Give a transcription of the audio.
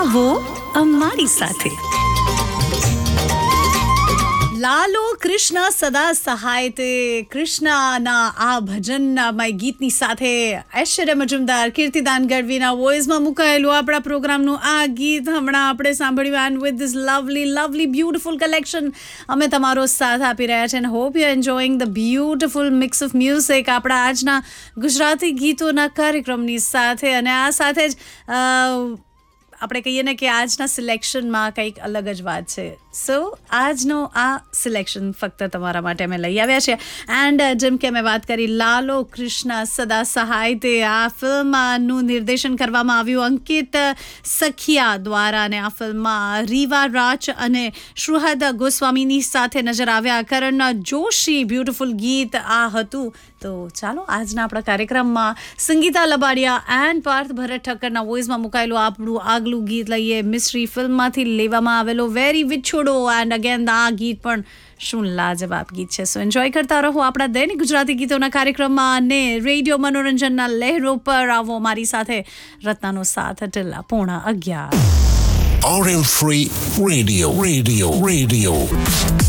આવો અમારી સાથે. લાલો કૃષ્ણ સદા સહાય તે કૃષ્ણના આ ભજનમય ગીતની સાથે ઐશ્વર્યા મજુમદાર, કીર્તિદાન ગઢવીના વોઇસમાં મુકાયેલું આપણા પ્રોગ્રામનું આ ગીત હમણાં આપણે સાંભળ્યું. And with this lovely beautiful collection અમે તમારો સાથ આપી રહ્યા છે. And hope you enjoying the beautiful mix of music આપણા આજના ગુજરાતી ગીતોના કાર્યક્રમની સાથે. અને આ સાથે જ આપણે કહીએ ને કે આજના સિલેક્શનમાં કંઈક અલગ જ વાત છે. સો આજનો આ સિલેક્શન ફક્ત તમારા માટે અમે લઈ આવ્યા છીએ. એન્ડ જેમ કે મેં વાત કરી, લાલો કૃષ્ણ સદા સહાય તે આ ફિલ્મનું નિર્દેશન કરવામાં આવ્યું અંકિત સખિયા દ્વારા. અને આ ફિલ્મમાં રીવા રાચ અને શ્રુહદ ગોસ્વામીની સાથે નજર આવ્યા કરણ જોશી. બ્યુટિફુલ ગીત આ હતું. તો ચાલો આજના આપણા કાર્યક્રમમાં સંગીતા લબાડિયા એન્ડ પાર્થ ભરત ઠક્કરના વોઇસમાં મુકાયેલું આપણું આગલું ગીત લઈએ. મિસ્ટ્રી ફિલ્મમાંથી લેવામાં આવેલો વેરી વિછોડો. એન્ડ અગેન આ ગીત પણ શું લાજવાબ ગીત છે. સો એન્જોય કરતા રહો આપણા દૈનિક ગુજરાતી ગીતોના કાર્યક્રમમાં. અને રેડિયો મનોરંજનના લહેરો પર આવો મારી સાથે રત્નાનો સાથ ઢીલા 11:30. RM3 Radio.